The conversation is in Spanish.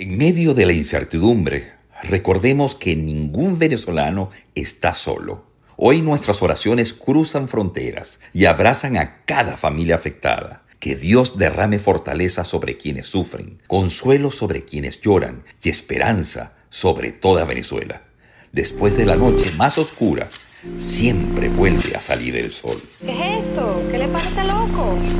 En medio de la incertidumbre, recordemos que ningún venezolano está solo. Hoy nuestras oraciones cruzan fronteras y abrazan a cada familia afectada. Que Dios derrame fortaleza sobre quienes sufren, consuelo sobre quienes lloran y esperanza sobre toda Venezuela. Después de la noche más oscura, siempre vuelve a salir el sol. ¿Qué es esto? ¿Qué le pasa a este loco?